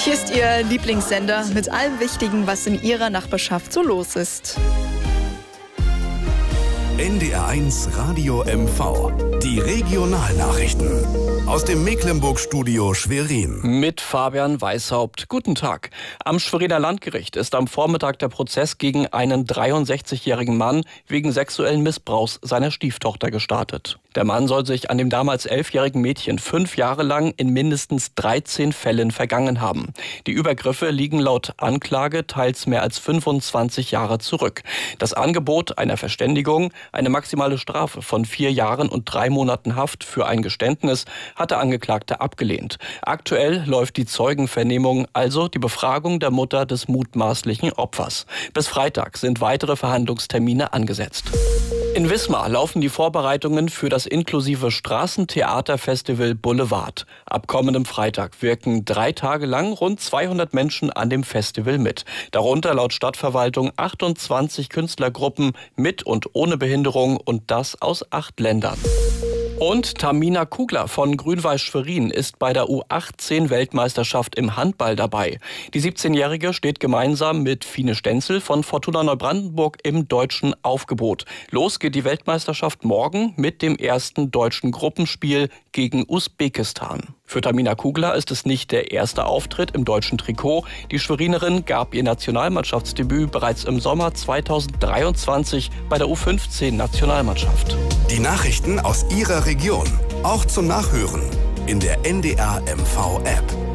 Hier ist Ihr Lieblingssender mit allem Wichtigen, was in Ihrer Nachbarschaft so los ist. NDR1 Radio MV. Die Regionalnachrichten. Aus dem Mecklenburg-Studio Schwerin. Mit Fabian Weishaupt. Guten Tag. Am Schweriner Landgericht ist am Vormittag der Prozess gegen einen 63-jährigen Mann wegen sexuellen Missbrauchs seiner Stieftochter gestartet. Der Mann soll sich an dem damals 11-jährigen Mädchen 5 Jahre lang in mindestens 13 Fällen vergangen haben. Die Übergriffe liegen laut Anklage teils mehr als 25 Jahre zurück. Das Angebot einer Verständigung, eine maximale Strafe von 4 Jahren und 3 Monaten Haft für ein Geständnis, hat der Angeklagte abgelehnt. Aktuell läuft die Zeugenvernehmung, also die Befragung der Mutter des mutmaßlichen Opfers. Bis Freitag sind weitere Verhandlungstermine angesetzt. In Wismar laufen die Vorbereitungen für das inklusive Straßentheaterfestival Boulevard. Ab kommendem Freitag wirken 3 Tage lang rund 200 Menschen an dem Festival mit. Darunter laut Stadtverwaltung 28 Künstlergruppen mit und ohne Behinderung und das aus 8 Ländern. Und Tamina Kugler von Grün-Weiß Schwerin ist bei der U18-Weltmeisterschaft im Handball dabei. Die 17-Jährige steht gemeinsam mit Fine Stenzel von Fortuna Neubrandenburg im deutschen Aufgebot. Los geht die Weltmeisterschaft morgen mit dem ersten deutschen Gruppenspiel gegen Usbekistan. Für Tamina Kugler ist es nicht der erste Auftritt im deutschen Trikot. Die Schwerinerin gab ihr Nationalmannschaftsdebüt bereits im Sommer 2023 bei der U15-Nationalmannschaft. Die Nachrichten aus Ihrer Region, auch zum Nachhören in der NDR MV App.